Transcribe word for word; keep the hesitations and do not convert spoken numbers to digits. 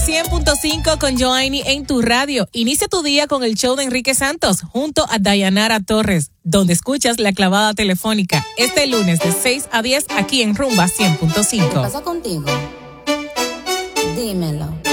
cien punto cinco con Joanny en tu radio. Inicia tu día con el show de Enrique Santos junto a Dayanara Torres, donde escuchas la clavada telefónica este lunes de seis a diez aquí en Rumba cien punto cinco. ¿Qué pasa contigo? Dímelo.